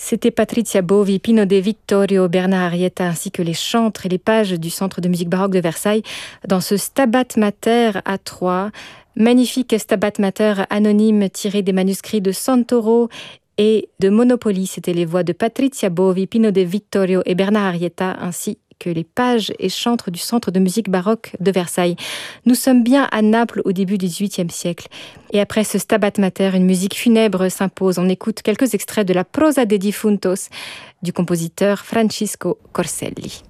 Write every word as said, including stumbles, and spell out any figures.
C'était Patrizia Bovi, Pino De Vittorio, Bernard Arrieta, ainsi que les chantres et les pages du Centre de musique baroque de Versailles dans ce Stabat Mater à Troyes. Magnifique Stabat Mater anonyme tiré des manuscrits de Santoro et de Monopoly. C'était les voix de Patrizia Bovi, Pino De Vittorio et Bernard Arrieta, ainsi que les pages et chantres du Centre de musique baroque de Versailles. Nous sommes bien à Naples au début du dix-huitième siècle. Et après ce Stabat Mater, une musique funèbre s'impose. On écoute quelques extraits de la Prosa de Difuntos du compositeur Francisco Corselli.